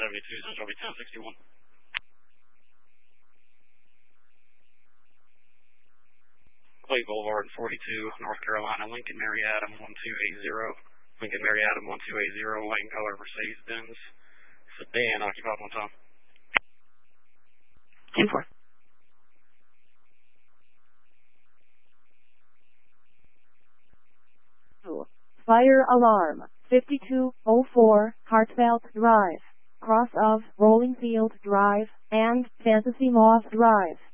72, Central B 1061. Clay Boulevard, 42, North Carolina, Lincoln Mary Adam 1280. Lincoln Mary Adam 1280, white and color Mercedes-Benz sedan, occupied one time. 10-4. Fire alarm, 5204, Hartfeld Drive, cross of Rolling Field Drive and Fantasy Moth Drive.